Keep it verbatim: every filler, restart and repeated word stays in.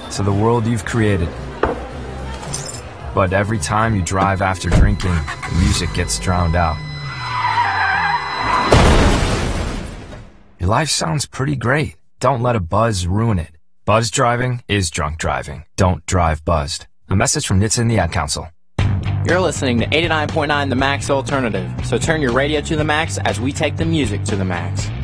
to the world you've created. But every time you drive after drinking, the music gets drowned out. Your life sounds pretty great. Don't let a buzz ruin it. Buzz driving is drunk driving. Don't drive buzzed. A message from N H T S A and the Ad Council. You're listening to eighty-nine point nine The Max Alternative, so turn your radio to the max as we take the music to the max.